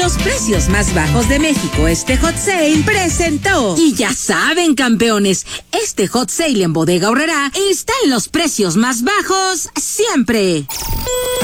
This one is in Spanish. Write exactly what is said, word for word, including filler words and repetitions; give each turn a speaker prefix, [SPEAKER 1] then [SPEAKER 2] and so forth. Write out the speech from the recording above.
[SPEAKER 1] Los precios más bajos de México, este Hot Sale presentó. Y ya saben, campeones, este Hot Sale en Bodega Aurrerá está en los precios más bajos siempre.